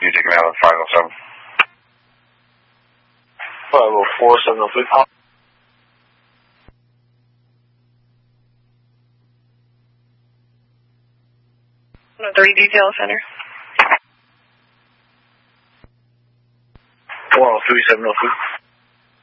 you take me out on 507? 504, 703. 103 Detail Center. 103, 703.